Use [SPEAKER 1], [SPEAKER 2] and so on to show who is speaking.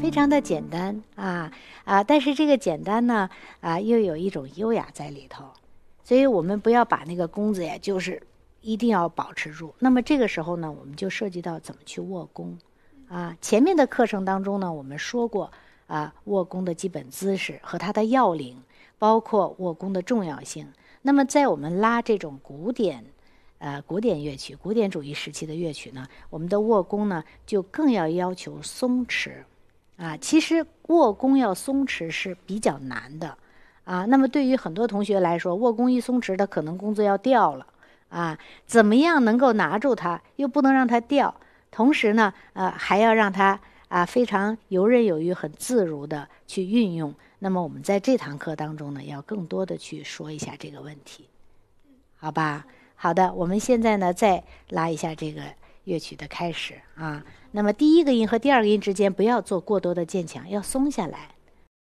[SPEAKER 1] 非常的简单但是这个简单呢又有一种优雅在里头，所以我们不要把那个弓子呀，就是一定要保持住。那么这个时候呢，我们就涉及到怎么去握弓前面的课程当中呢，我们说过握弓的基本姿势和它的要领，包括握弓的重要性。那么在我们拉这种古典乐曲、古典主义时期的乐曲呢，我们的握弓呢就更要求松弛其实握弓要松弛是比较难的那么对于很多同学来说，握弓一松弛，他可能弓子要掉了怎么样能够拿住它，又不能让它掉，同时呢还要让它非常游刃有余、很自如的去运用。那么我们在这堂课当中呢，要更多的去说一下这个问题，好吧？好的，我们现在呢再拉一下这个乐曲的开始那么第一个音和第二个音之间不要做过多的渐强，要松下来。